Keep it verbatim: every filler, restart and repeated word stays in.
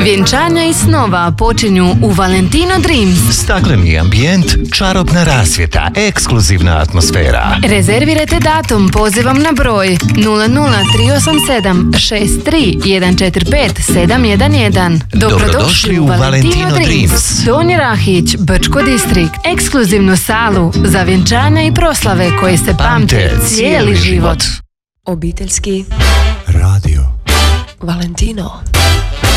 Vjenčanja i snova počinju u Valentino Dreams. Stakleni ambijent, čarobna rasvjeta, ekskluzivna atmosfera. Rezervirajte datum pozivom na broj nula nula tri osam sedam šest tri jedan četiri pet sedam jedan jedan. Dobrodošli u Valentino Dreams. Donji Rahić, Brčko distrikt. Ekskluzivnu salu za vjenčanja i proslave koje se pamte cijeli život. Obiteljski radio Valentino.